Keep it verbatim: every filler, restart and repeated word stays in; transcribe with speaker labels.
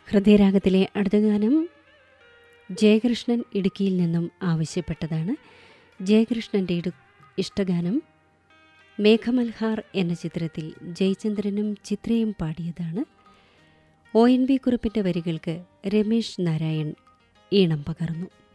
Speaker 1: ഹൃദയരാഗത്തിലെ അടുത്ത ഗാനം ജയകൃഷ്ണൻ ഇടുക്കിയിൽ നിന്നും ആവശ്യപ്പെട്ടതാണ്. ജയകൃഷ്ണൻ്റെ ഇടു ഇഷ്ടഗാനം മേഘമൽഹാർ എന്ന ചിത്രത്തിൽ ജയചന്ദ്രനും ചിത്രയും പാടിയതാണ്. ഒ എൻ വി കുറുപ്പിൻ്റെ വരികൾക്ക് രമേശ് നാരായൺ ഈണം പകർന്നു.